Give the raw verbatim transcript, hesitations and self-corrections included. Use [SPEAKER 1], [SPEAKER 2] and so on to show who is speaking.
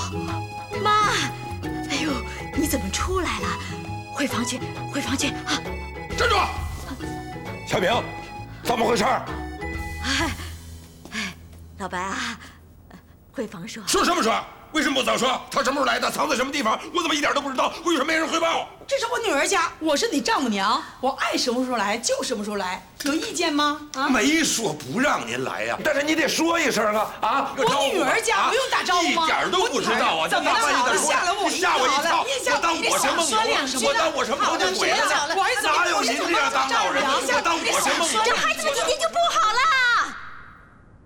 [SPEAKER 1] 妈，哎呦，你怎么出来了？回房去，回房去啊！
[SPEAKER 2] 站住！小平，怎么回事？
[SPEAKER 1] 哎，哎，老白啊，回房说。
[SPEAKER 2] 说什么说？为什么不早说？他什么时候来的？藏在什么地方？我怎么一点都不知道？为什么没人汇报？
[SPEAKER 3] 这是我女儿家，我是你丈母娘，我爱什么时候来就什么时候来，有意见吗？啊，
[SPEAKER 2] 没说不让您来呀，但是你得说一声啊啊！
[SPEAKER 3] 我女儿家不用打招呼吗？
[SPEAKER 2] 一点都不知道啊！
[SPEAKER 3] 怎么了？吓了我一跳！
[SPEAKER 2] 吓我一跳！我当我是梦游，我当我是梦见鬼了！哪有您这样当老人？我当我是梦游。
[SPEAKER 1] 这孩子们今天就不好了。